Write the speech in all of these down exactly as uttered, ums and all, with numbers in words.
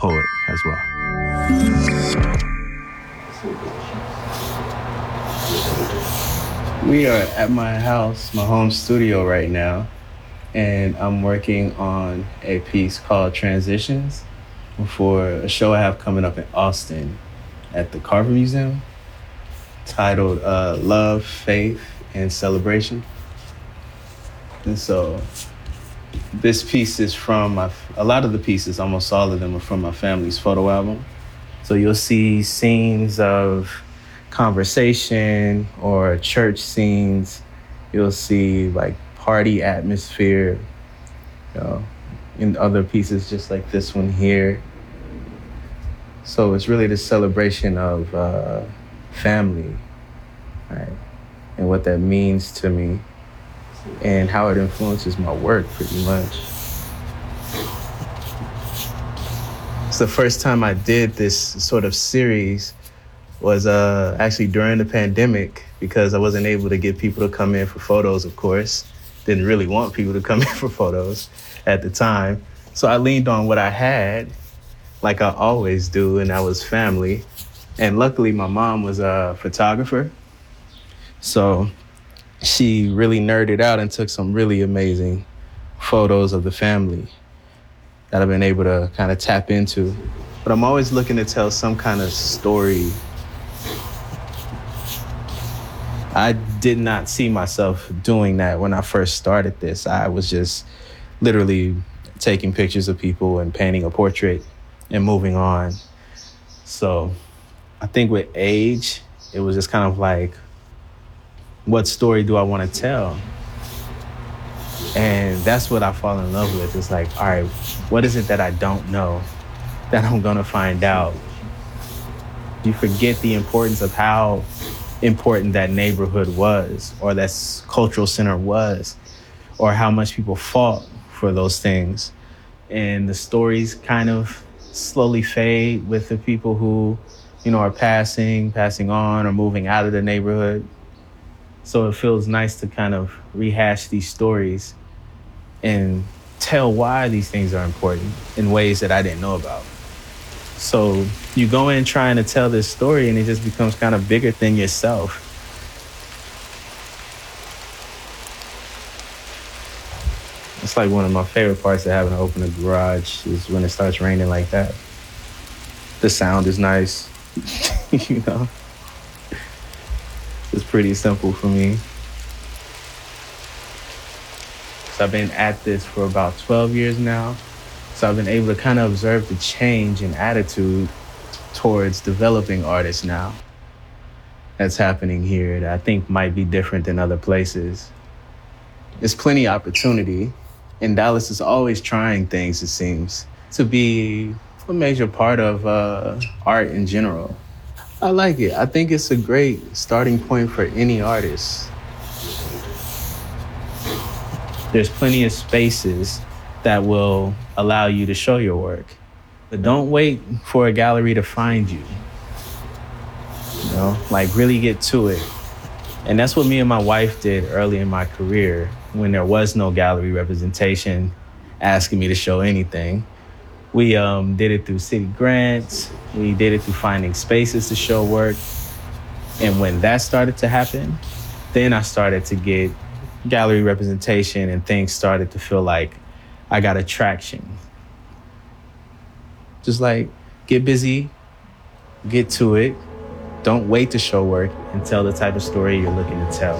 poet as well. We are at my house, my home studio right now, and I'm working on a piece called Transitions for a show I have coming up in Austin at the Carver Museum, titled uh, Love, Faith, and Celebration. And so this piece is from my, a lot of the pieces, almost all of them are from my family's photo album. So you'll see scenes of conversation or church scenes. You'll see like party atmosphere, you know, in other pieces just like this one here. So it's really the celebration of uh, family, right? And what that means to me and how it influences my work pretty much. It's the first time I did this sort of series was uh, actually during the pandemic, because I wasn't able to get people to come in for photos, of course. Didn't really want people to come in for photos at the time. So I leaned on what I had, like I always do, and that was family. And luckily my mom was a photographer. So she really nerded out and took some really amazing photos of the family that I've been able to kind of tap into. But I'm always looking to tell some kind of story. I did not see myself doing that when I first started this. I was just literally taking pictures of people and painting a portrait and moving on. So I think with age, it was just kind of like, what story do I want to tell? And that's what I fall in love with. It's like, all right, what is it that I don't know that I'm gonna find out? You forget the importance of how important that neighborhood was, or that cultural center was, or how much people fought for those things. And the stories kind of slowly fade with the people who, you know, are passing, passing on, or moving out of the neighborhood. So it feels nice to kind of rehash these stories and tell why these things are important in ways that I didn't know about. So you go in trying to tell this story and it just becomes kind of bigger than yourself. It's like one of my favorite parts of having to open a garage is when it starts raining like that. The sound is nice, you know? It's pretty simple for me. So I've been at this for about twelve years now. So I've been able to kind of observe the change in attitude towards developing artists now that's happening here that I think might be different than other places. There's plenty of opportunity, and Dallas is always trying things, it seems, to be a major part of uh, art in general. I like it. I think it's a great starting point for any artist. There's plenty of spaces that will allow you to show your work. But don't wait for a gallery to find you. You know, like really get to it. And that's what me and my wife did early in my career when there was no gallery representation asking me to show anything. We um, did it through city grants. We did it through finding spaces to show work. And when that started to happen, then I started to get gallery representation and things started to feel like I got attraction. Just like, get busy, get to it. Don't wait to show work and tell the type of story you're looking to tell.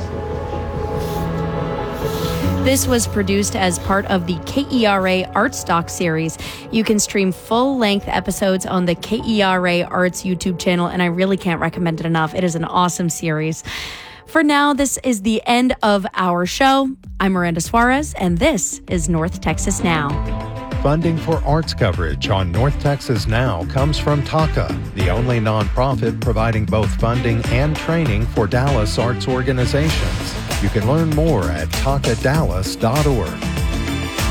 This was produced as part of the K E R A Arts Doc series. You can stream full-length episodes on the K E R A Arts YouTube channel, and I really can't recommend it enough. It is an awesome series. For now, this is the end of our show. I'm Miranda Suarez, and this is North Texas Now. Funding for arts coverage on North Texas Now comes from TACA, the only nonprofit providing both funding and training for Dallas arts organizations. You can learn more at taca dallas dot org.